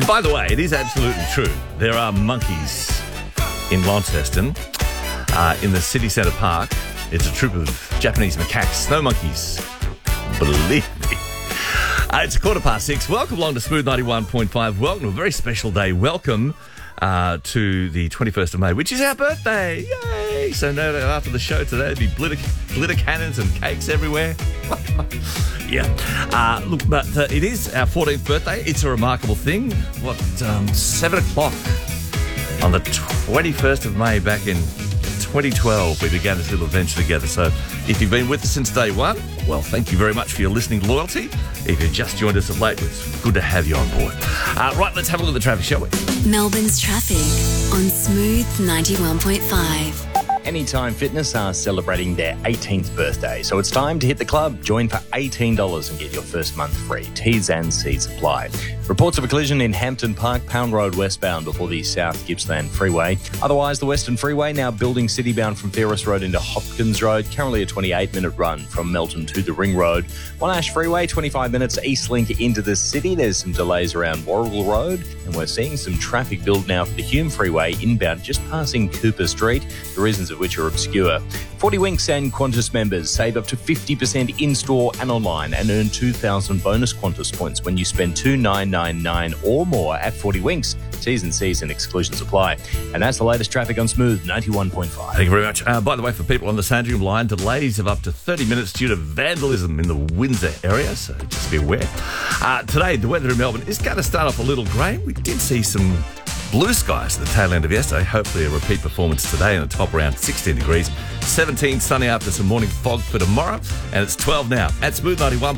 By the way, it is absolutely true. There are monkeys in Launceston, in the city centre park. It's a troop of Japanese macaques, snow monkeys. Believe me. It's 6:15. Welcome along to Smooth 91.5. Welcome to a very special day. Welcome to the 21st of May, which is our birthday. Yay! So no doubt after the show today, there'll be glitter cannons and cakes everywhere. Yeah. Look, but it is our 14th birthday. It's a remarkable thing. 7 o'clock on the 21st of May back in 2012, we began this little adventure together. So if you've been with us since day one, well, thank you very much for your listening loyalty. If you've just joined us of late, it's good to have you on board. Right, let's have a look at the traffic, shall we? Melbourne's traffic on Smooth 91.5. Anytime Fitness are celebrating their 18th birthday, so it's time to hit the club. Join for $18 and get your first month free. T's and C's apply. Reports of a collision in Hampton Park, Pound Road westbound before the South Gippsland Freeway. Otherwise, the Western Freeway now building citybound from Theros Road into Hopkins Road. Currently a 28-minute run from Melton to the Ring Road. Monash Freeway, 25 minutes Eastlink into the city. There's some delays around Warrigal Road, and we're seeing some traffic build now for the Hume Freeway inbound, just passing Cooper Street. The reasons of which are obscure. 40 Winks and Qantas members save up to 50% in-store and online and earn 2,000 bonus Qantas points when you spend $2,999 or more at 40 Winks. T's and C's and exclusions apply. And that's the latest traffic on Smooth 91.5. Thank you very much. By the way, for people on the Sandringham line, delays of up to 30 minutes due to vandalism in the Windsor area, so just be aware. Today, the weather in Melbourne is going to start off a little grey. We did see some blue skies at the tail end of yesterday. Hopefully a repeat performance today and a top around 16 degrees. 17 sunny after some morning fog for tomorrow. And it's 12 now at Smooth 91.5.